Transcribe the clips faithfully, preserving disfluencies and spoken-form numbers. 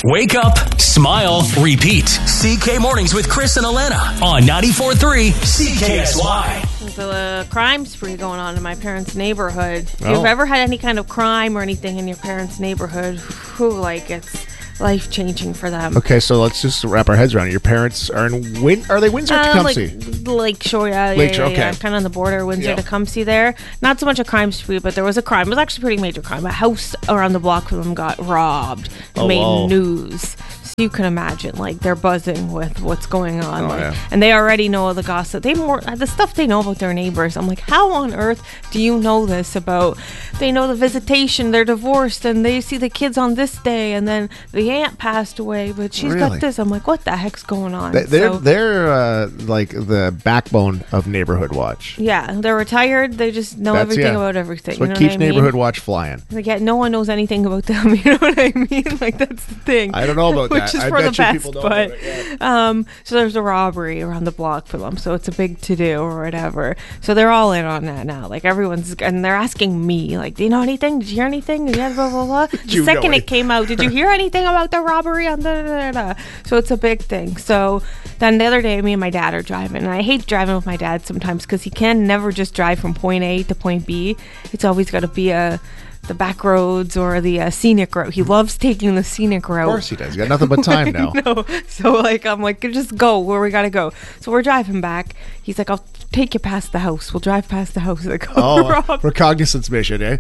Wake up, smile, repeat. C K Mornings with Chris and Alana on ninety-four point three C K S Y. There's a crime spree going on in my parents' neighborhood. If Oh. you've ever had any kind of crime or anything in your parents' neighborhood, whew, like it's life-changing for them. Okay, so let's just wrap our heads around it. Your parents are in Win. Are they Windsor or Um, like Tecumseh? Lakeshore, yeah, yeah, Lakeshore, yeah, yeah. okay. Kind of on the border, Windsor, Yeah. Tecumseh there. Not so much a crime spree, but there was a crime. It was actually a pretty major crime. A house around the block from them got robbed. It Oh, made wow. news. So you can imagine, like, they're buzzing with what's going on. Oh, like, yeah. And they already know the gossip. They more the stuff they know about their neighbors. I'm like, how on earth do you know this about? They know the visitation, they're divorced, and they see the kids on this day, and then the aunt passed away, but she's Really? got this. I'm like, what the heck's going on? They- They're So- they're uh, like the backbone of Neighborhood Watch. Yeah, they're retired. They just know That's- everything yeah. about everything. That's what you know keeps what I mean? Neighborhood Watch flying. Like, yeah, no one knows anything about them. You know what I mean? Like, that's the thing. I don't know about Which that. is I for bet the you best, people know but about it, um, so there's a robbery around the block for them. So it's a big to do or whatever. So they're all in on that now. Like, everyone's and they're asking me, like, do you know anything? Did you hear anything? Yeah, blah blah blah. The you know second any- it came out, did you hear anything about the robbery on da, da, da, da? So it's a big thing. So then the other day, me and my dad are driving, and I hate driving with my dad sometimes because he can never just drive from point A to point B. It's always got to be a the back roads or the uh, scenic route. He loves taking the scenic route. Of course he does. He's got nothing but time now. No, so like I'm like, just go where we gotta go. So we're driving back. He's like, I'll take you past the house. We'll drive past the house. Like, Oh, uh, Rob. reconnaissance mission, eh?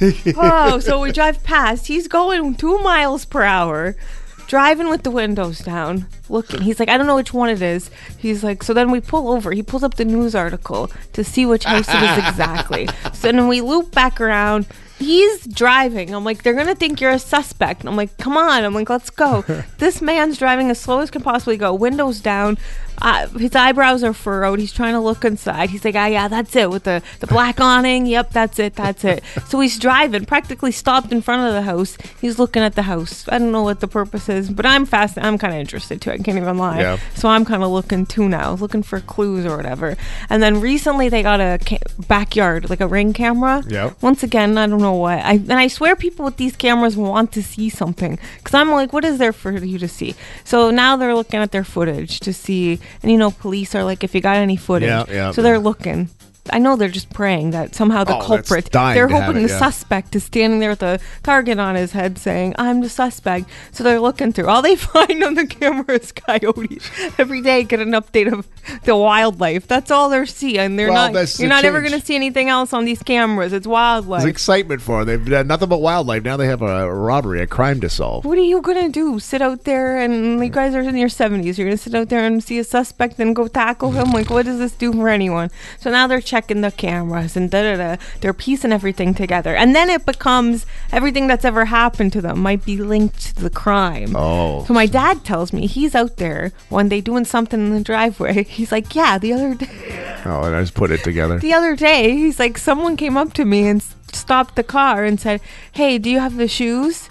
Oh, so we drive past. He's going two miles per hour, driving with the windows down, looking. He's like, I don't know which one it is. He's like, so then we pull over. He pulls up the news article to see which house it is exactly. So then we loop back around. He's driving. I'm like, they're going to think you're a suspect. I'm like, come on. I'm like, let's go. This man's driving as slow as can possibly go. Windows down. Uh, his eyebrows are furrowed. He's trying to look inside. He's like, ah, yeah, that's it. With the, the black awning. Yep, that's it. That's it. So he's driving, practically stopped in front of the house. He's looking at the house. I don't know what the purpose is, but I'm fast. I'm kind of interested too. I can't even lie. Yeah. So I'm kind of looking too now, looking for clues or whatever. And then recently they got a ca- backyard, like a ring camera. Yep. Once again, I don't know what. I and I swear people with these cameras want to see something because I'm like, what is there for you to see? So now they're looking at their footage to see, and you know, police are like, if you got any footage, Yeah, yeah. so they're looking. I know they're just praying that somehow the Oh, that's culprit, dying they're to have hoping it, the yeah. suspect is standing there with a target on his head saying, I'm the suspect. So they're looking through. All they find on the camera is coyotes. Every day get an update of the wildlife. That's all they're seeing. They're Well, not, that's you're the not ever change. going to see anything else on these cameras. It's wildlife. There's excitement for them. They've done nothing but wildlife. Now they have a robbery, a crime to solve. What are you gonna do? Sit out there and you guys are in your seventies. You're gonna sit out there and see a suspect and go tackle him? Like, what does this do for anyone? So now they're checking the cameras and da da da. They're piecing everything together, and then it becomes everything that's ever happened to them might be linked to the crime. Oh. So my dad tells me he's out there one day doing something in the driveway. He's like, yeah, the other day. Oh, and I just put it together. The other day, he's like, someone came up to me and s- stopped the car and said, hey, do you have the shoes?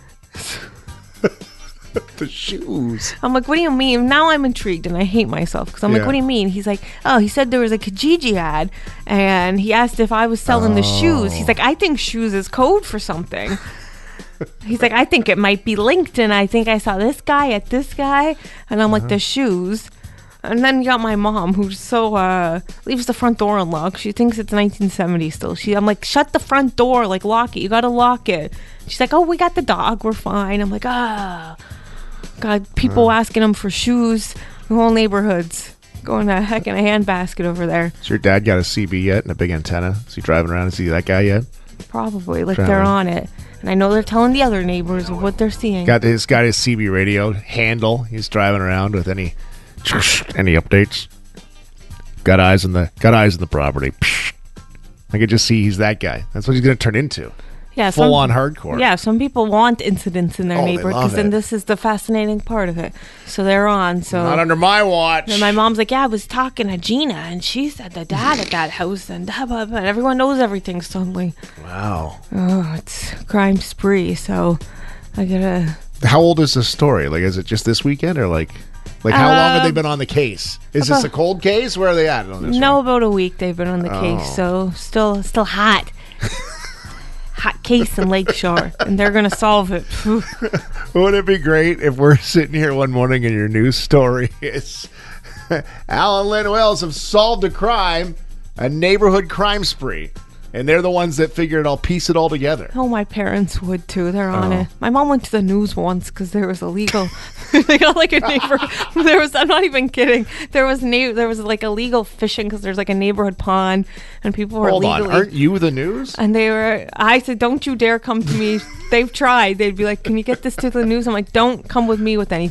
The shoes. I'm like, what do you mean? Now I'm intrigued and I hate myself because I'm like, Yeah. what do you mean? He's like, oh, he said there was a Kijiji ad and he asked if I was selling the shoes. He's like, I think shoes is code for something. He's like, I think it might be linked and I think I saw this guy at this guy. And I'm like, the shoes. And then you got my mom who's so, uh, leaves the front door unlocked. She thinks it's nineteen seventy still. She, I'm like, shut the front door, like lock it. You got to lock it. She's like, oh, we got the dog. We're fine. I'm like, ah. God, people asking them for shoes. The whole neighborhood's going to heck in a handbasket over there. Has your dad got a C B yet and a big antenna? Is he driving around and see that guy yet? Probably. Like, Driving. they're on it. And I know they're telling the other neighbors of what they're seeing. Got his got his C B radio handle. He's driving around with any any updates. Got eyes on the got eyes on the property. I could just see he's that guy. That's what he's going to turn into. Yeah, Full some- on hardcore. Yeah, some people want incidents in their Oh, they neighborhood love because then it. this is the fascinating part of it. So they're on. So Not under my watch. and my mom's like, yeah, I was talking to Gina and she said the dad at that house and blah, blah, blah. And everyone knows everything suddenly. Wow. Oh, it's crime spree. So I gotta. How old is this story? Like, is it just this weekend or like, like how long have they Um, been on the case? Is this a cold case? Where are they at on this No, one? about a week they've been on the Oh. case, so still, still hot. hot case in Lakeshore, and they're gonna solve it. Wouldn't it be great if we're sitting here one morning and your news story is Al and Lynn Wells have solved a crime, a neighborhood crime spree, and they're the ones that figured it all, piece it all together. Oh, my parents would too. They're on Oh. it. My mom went to the news once because there was illegal. They got like a neighbor. There was. I'm not even kidding. There was na- There was like illegal fishing because there's like a neighborhood pond and people were Hold on, legally. aren't you the news? And they were. I said, "Don't you dare come to me." They've tried. They'd be like, "Can you get this to the news?" I'm like, "Don't come with me with anything."